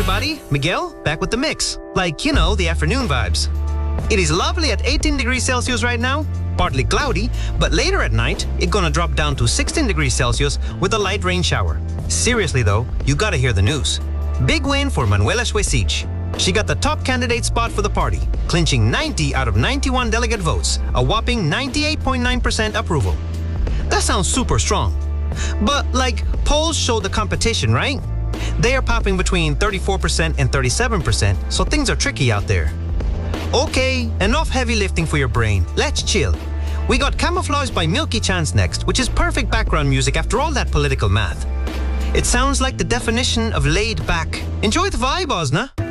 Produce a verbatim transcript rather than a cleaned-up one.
everybody, Miguel, back with the mix. Like, you know, the afternoon vibes. It is lovely at eighteen degrees Celsius right now, partly cloudy, but later at night, it's gonna drop down to sixteen degrees Celsius with a light rain shower. Seriously though, you gotta hear the news. Big win for Manuela Schwesig. She got the top candidate spot for the party, clinching ninety out of ninety-one delegate votes, a whopping ninety-eight point nine percent approval. That sounds super strong. But, like, polls show the competition, right? They are popping between thirty-four percent and thirty-seven percent, so things are tricky out there. Okay, enough heavy lifting for your brain. Let's chill. We got Camouflage by Milky Chance next, which is perfect background music after all that political math. It sounds like the definition of laid back. Enjoy the vibe, Ozna.